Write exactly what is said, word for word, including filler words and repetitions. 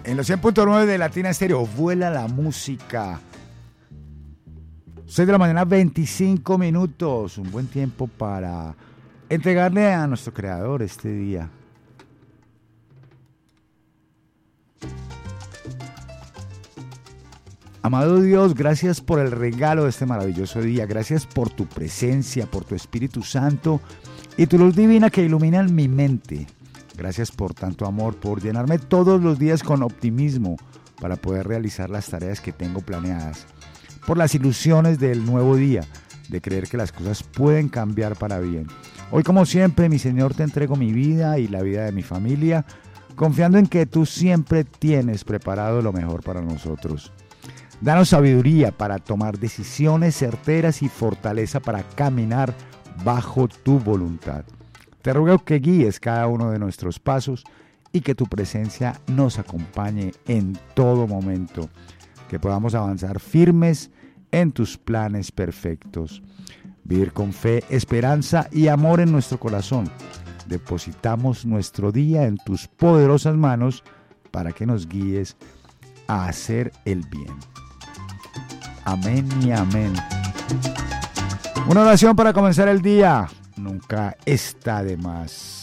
En los cien punto nueve de Latina Estéreo, vuela la música. seis de la mañana, veinticinco minutos. Un buen tiempo para entregarle a nuestro creador este día. Amado Dios, gracias por el regalo de este maravilloso día. Gracias por tu presencia, por tu Espíritu Santo y tu luz divina que ilumina mi mente. Gracias por tanto amor, por llenarme todos los días con optimismo para poder realizar las tareas que tengo planeadas. Por las ilusiones del nuevo día, de creer que las cosas pueden cambiar para bien. Hoy, como siempre, mi Señor, te entrego mi vida y la vida de mi familia, confiando en que tú siempre tienes preparado lo mejor para nosotros. Danos sabiduría para tomar decisiones certeras y fortaleza para caminar bajo tu voluntad. Te ruego que guíes cada uno de nuestros pasos y que tu presencia nos acompañe en todo momento, que podamos avanzar firmes en tus planes perfectos. Vivir con fe, esperanza y amor en nuestro corazón. Depositamos nuestro día en tus poderosas manos para que nos guíes a hacer el bien. Amén y amén. Una oración para comenzar el día. Nunca está de más.